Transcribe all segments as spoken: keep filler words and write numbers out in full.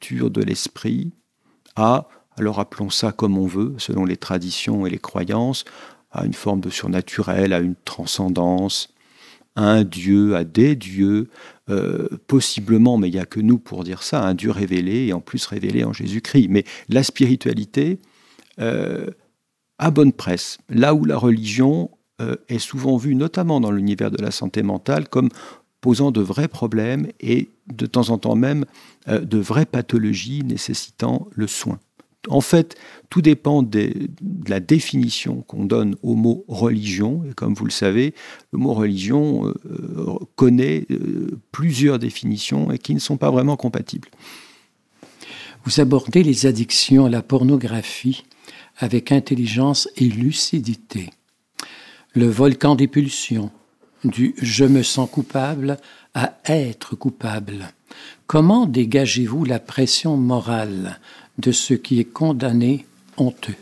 ouverture de l'esprit à, alors appelons ça comme on veut, selon les traditions et les croyances, à une forme de surnaturel, à une transcendance, à un Dieu, à des dieux, euh, possiblement, mais il n'y a que nous pour dire ça, un Dieu révélé, et en plus révélé en Jésus-Christ. Mais la spiritualité euh, a bonne presse, là où la religion euh, est souvent vue, notamment dans l'univers de la santé mentale, comme posant de vrais problèmes et de temps en temps même euh, de vraies pathologies nécessitant le soin. En fait, tout dépend des, de la définition qu'on donne au mot religion. Et comme vous le savez, le mot religion euh, connaît euh, plusieurs définitions et qui ne sont pas vraiment compatibles. Vous abordez les addictions à la pornographie avec intelligence et lucidité. Le volcan des pulsions, du « je me sens coupable » à « être coupable ». Comment dégagez-vous la pression morale de ce qui est condamné honteux?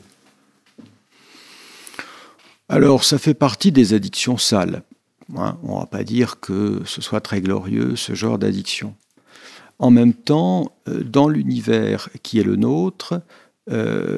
Alors, ça fait partie des addictions sales. Hein, on ne va pas dire que ce soit très glorieux, ce genre d'addiction. En même temps, dans l'univers qui est le nôtre, euh,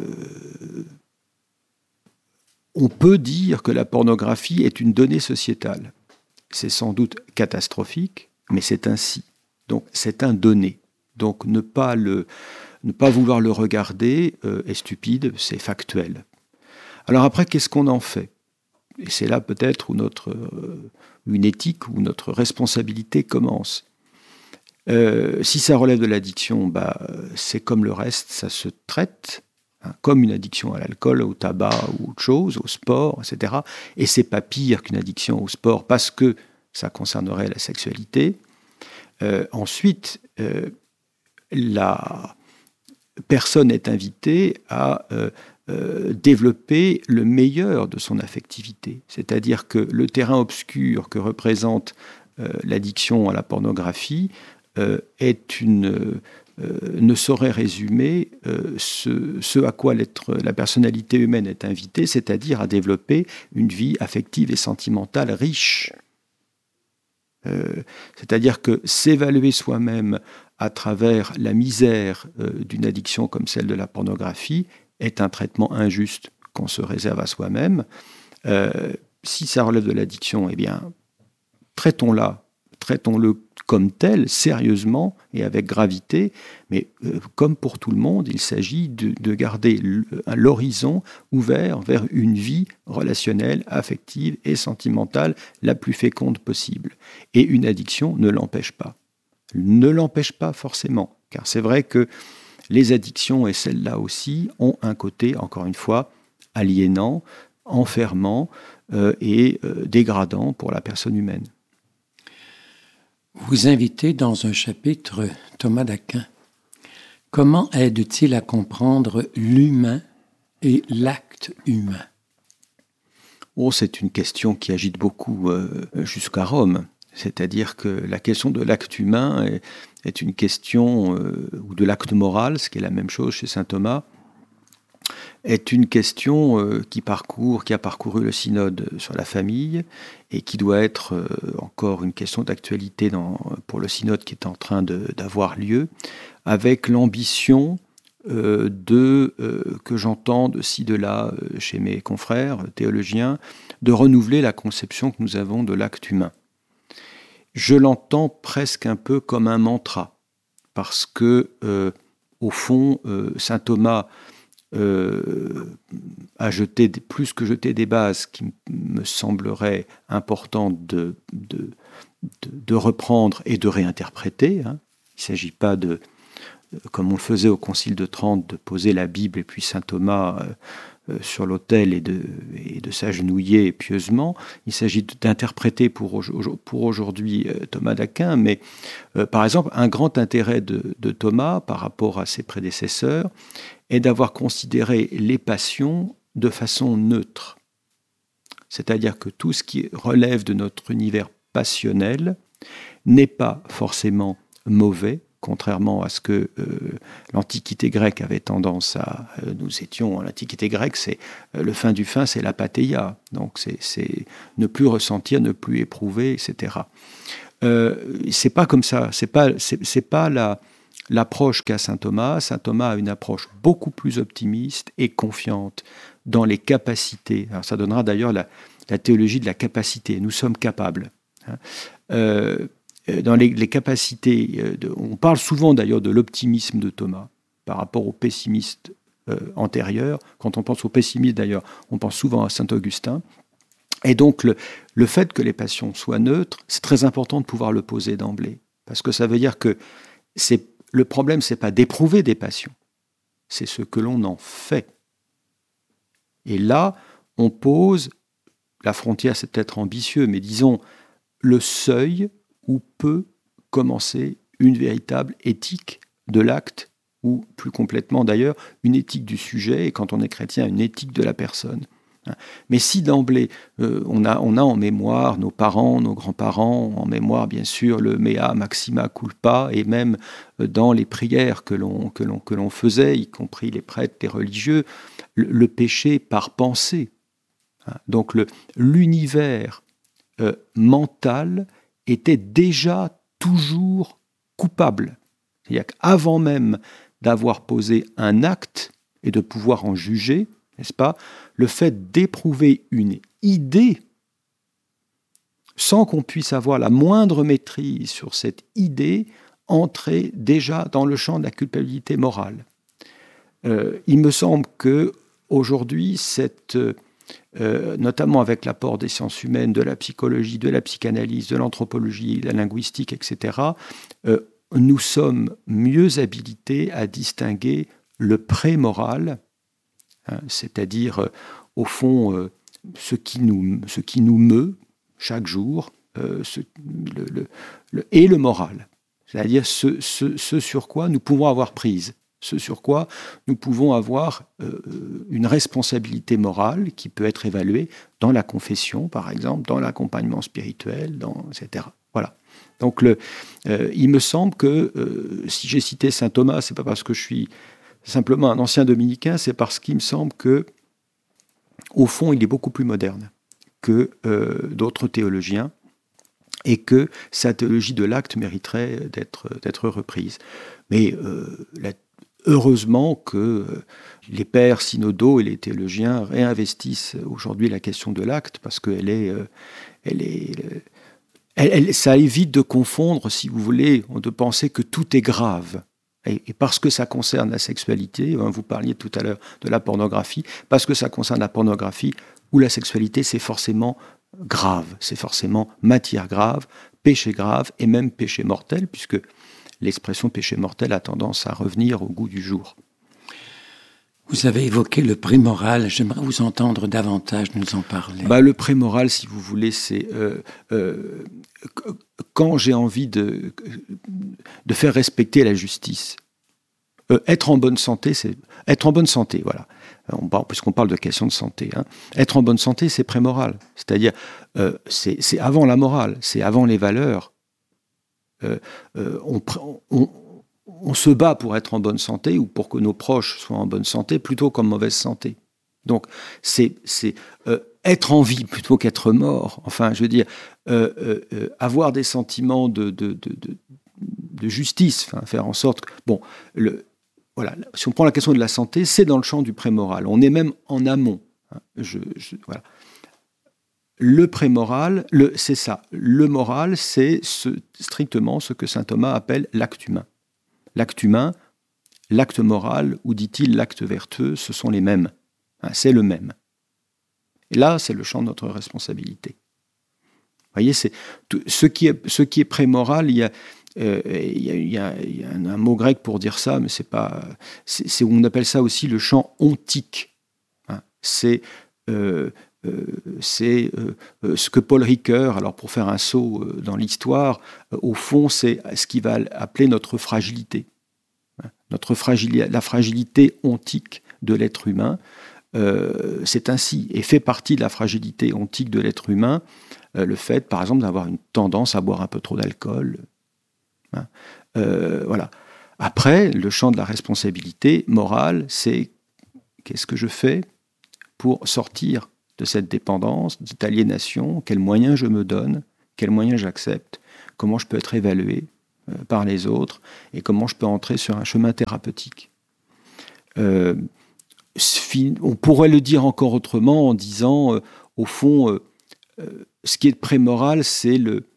on peut dire que la pornographie est une donnée sociétale. C'est sans doute catastrophique, mais c'est ainsi. Donc, c'est un donné. Donc, ne pas le... Ne pas vouloir le regarder euh, est stupide, c'est factuel. Alors après, qu'est-ce qu'on en fait? Et c'est là peut-être où notre, euh, une éthique, où notre responsabilité commence. Euh, si ça relève de l'addiction, bah, c'est comme le reste, ça se traite, hein, comme une addiction à l'alcool, au tabac ou autre chose, au sport, et cetera. Et c'est pas pire qu'une addiction au sport parce que ça concernerait la sexualité. Euh, ensuite, euh, la... personne est invitée à euh, euh, développer le meilleur de son affectivité. C'est-à-dire que le terrain obscur que représente euh, l'addiction à la pornographie euh, est une, euh, ne saurait résumer euh, ce, ce à quoi la personnalité humaine est invitée, c'est-à-dire à développer une vie affective et sentimentale riche. Euh, c'est-à-dire que s'évaluer soi-même à travers la misère euh, d'une addiction comme celle de la pornographie est un traitement injuste qu'on se réserve à soi-même. Euh, si ça relève de l'addiction, eh bien, traitons-la, traitons-le comme tel, sérieusement et avec gravité, mais euh, comme pour tout le monde, il s'agit de, de garder l'horizon ouvert vers une vie relationnelle, affective et sentimentale la plus féconde possible. Et une addiction ne l'empêche pas. Ne l'empêche pas forcément, car c'est vrai que les addictions, et celles-là aussi, ont un côté, encore une fois, aliénant, enfermant euh, et euh, dégradant pour la personne humaine. Vous invitez dans un chapitre Thomas d'Aquin. Comment aide-t-il à comprendre l'humain et l'acte humain? Oh, c'est une question qui agite beaucoup euh, jusqu'à Rome. C'est-à-dire que la question de l'acte humain est, est une question, euh, ou de l'acte moral, ce qui est la même chose chez saint Thomas, est une question euh, qui parcourt, qui a parcouru le synode sur la famille et qui doit être euh, encore une question d'actualité dans, pour le synode qui est en train de, d'avoir lieu, avec l'ambition euh, de, euh, que j'entends de ci, de là, euh, chez mes confrères théologiens, de renouveler la conception que nous avons de l'acte humain. Je l'entends presque un peu comme un mantra, parce que, euh, au fond, euh, saint Thomas euh, a jeté, plus que jeté des bases qui me sembleraient importantes de, de, de, de reprendre et de réinterpréter. Hein. Il ne s'agit pas de, comme on le faisait au Concile de Trente, de poser la Bible et puis saint Thomas euh, euh, sur l'autel et de, et de s'agenouiller pieusement. Il s'agit d'interpréter pour, pour aujourd'hui euh, Thomas d'Aquin, mais euh, par exemple, un grand intérêt de, de Thomas par rapport à ses prédécesseurs est d'avoir considéré les passions de façon neutre. C'est-à-dire que tout ce qui relève de notre univers passionnel n'est pas forcément mauvais, contrairement à ce que euh, l'Antiquité grecque avait tendance à... Euh, nous étions... L'Antiquité grecque, c'est euh, le fin du fin, c'est l'apatheia. Donc c'est, c'est ne plus ressentir, ne plus éprouver, et cetera. Euh, c'est pas comme ça. C'est pas, c'est, c'est pas la, l'approche qu'a saint Thomas. Saint Thomas a une approche beaucoup plus optimiste et confiante dans les capacités. Alors ça donnera d'ailleurs la, la théologie de la capacité. Nous sommes capables. Hein. Euh, dans les, les capacités, de, on parle souvent d'ailleurs de l'optimisme de Thomas par rapport au pessimiste euh, antérieur. Quand on pense au pessimiste d'ailleurs, on pense souvent à saint Augustin. Et donc le, le fait que les passions soient neutres, c'est très important de pouvoir le poser d'emblée. Parce que ça veut dire que c'est, le problème, ce n'est pas d'éprouver des passions, c'est ce que l'on en fait. Et là, on pose, la frontière c'est peut-être ambitieux, mais disons le seuil où peut commencer une véritable éthique de l'acte, ou plus complètement d'ailleurs, une éthique du sujet, et quand on est chrétien, une éthique de la personne. Mais si d'emblée, euh, on, a, on a en mémoire nos parents, nos grands-parents, en mémoire bien sûr le mea maxima culpa, et même euh, dans les prières que l'on, que, l'on, que l'on faisait, y compris les prêtres, les religieux, le, le péché par pensée. Donc le, l'univers euh, mental était déjà toujours coupable. C'est-à-dire qu'avant même d'avoir posé un acte et de pouvoir en juger, n'est-ce pas, le fait d'éprouver une idée sans qu'on puisse avoir la moindre maîtrise sur cette idée entrait déjà dans le champ de la culpabilité morale. Euh, il me semble qu'aujourd'hui, cette, euh, notamment avec l'apport des sciences humaines, de la psychologie, de la psychanalyse, de l'anthropologie, de la linguistique, et cetera, euh, nous sommes mieux habilités à distinguer le pré-moral, hein, c'est-à-dire, euh, au fond, euh, ce, qui nous, ce qui nous meut chaque jour, euh, ce, le, le, le, et le moral, c'est-à-dire ce, ce, ce sur quoi nous pouvons avoir prise, ce sur quoi nous pouvons avoir euh, une responsabilité morale qui peut être évaluée dans la confession, par exemple, dans l'accompagnement spirituel, dans, et cetera. Voilà. Donc, le, euh, il me semble que, euh, si j'ai cité saint Thomas, c'est pas parce que je suis simplement un ancien dominicain, c'est parce qu'il me semble que, au fond, il est beaucoup plus moderne que euh, d'autres théologiens, et que sa théologie de l'acte mériterait d'être, d'être reprise. Mais euh, la, heureusement que les pères synodaux et les théologiens réinvestissent aujourd'hui la question de l'acte, parce qu'elle est... Euh, elle est elle, elle, ça évite de confondre, si vous voulez, de penser que tout est grave. Et, et parce que ça concerne la sexualité, hein, vous parliez tout à l'heure de la pornographie, parce que ça concerne la pornographie ou la sexualité, c'est forcément grave, c'est forcément matière grave, péché grave et même péché mortel, puisque l'expression péché mortel a tendance à revenir au goût du jour. Vous avez évoqué le pré-moral, j'aimerais vous entendre davantage nous en parler. Bah, le pré-moral, si vous voulez, c'est euh, euh, quand j'ai envie de, de faire respecter la justice. Euh, être en bonne santé, c'est être en bonne santé, voilà. On parle, puisqu'on parle de questions de santé, hein. Être en bonne santé, c'est pré-moral, c'est-à-dire euh, c'est, c'est avant la morale, c'est avant les valeurs. Euh, euh, on, on, on se bat pour être en bonne santé ou pour que nos proches soient en bonne santé plutôt qu'en mauvaise santé. Donc c'est, c'est euh, être en vie plutôt qu'être mort. Enfin, je veux dire, euh, euh, avoir des sentiments de, de, de, de, de justice, enfin, faire en sorte que bon, le Voilà, si on prend la question de la santé, c'est dans le champ du pré-moral. On est même en amont. Je, je, voilà. Le pré-moral, le, c'est ça. Le moral, c'est ce, strictement ce que saint Thomas appelle l'acte humain. L'acte humain, l'acte moral, ou dit-il l'acte vertueux, ce sont les mêmes. C'est le même. Et là, c'est le champ de notre responsabilité. Vous voyez, c'est tout, ce qui est, ce qui est pré-moral, il y a... Il euh, y, y, y a un, un mot grec pour dire ça, mais c'est pas. C'est, c'est, on appelle ça aussi le champ ontique. Hein. C'est, euh, euh, c'est euh, ce que Paul Ricoeur, alors pour faire un saut dans l'histoire, euh, au fond, c'est ce qu'il va appeler notre fragilité. Hein. Notre fragilité, la fragilité ontique de l'être humain, euh, c'est ainsi, et fait partie de la fragilité ontique de l'être humain, euh, le fait, par exemple, d'avoir une tendance à boire un peu trop d'alcool. Euh, voilà. Après, le champ de la responsabilité morale, c'est qu'est-ce que je fais pour sortir de cette dépendance, de cette aliénation, quels moyens je me donne, quels moyens j'accepte, comment je peux être évalué, euh, par les autres, et comment je peux entrer sur un chemin thérapeutique. Euh, on pourrait le dire encore autrement en disant, euh, au fond, euh, euh, ce qui est prémoral, c'est le,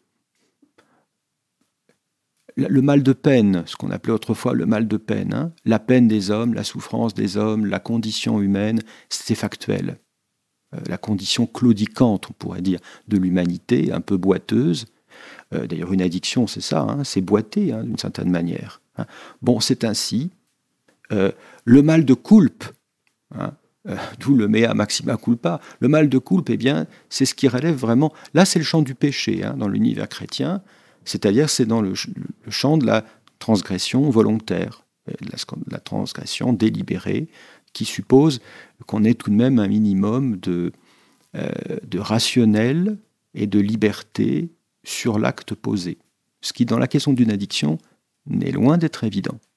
le mal de peine, ce qu'on appelait autrefois le mal de peine. Hein. La peine des hommes, la souffrance des hommes, la condition humaine, c'est factuel. Euh, la condition claudicante, on pourrait dire, de l'humanité, un peu boiteuse. Euh, d'ailleurs, une addiction, c'est ça, hein, c'est boiter, hein, d'une certaine manière. Hein. Bon, c'est ainsi. Euh, le mal de culpe, hein, euh, d'où le mea maxima culpa, le mal de culpe, eh bien, c'est ce qui relève vraiment... Là, c'est le champ du péché, hein, dans l'univers chrétien, c'est-à-dire c'est dans le, le champ de la transgression volontaire, de la, de la transgression délibérée, qui suppose qu'on ait tout de même un minimum de, euh, de rationnel et de liberté sur l'acte posé. Ce qui, dans la question d'une addiction, n'est loin d'être évident.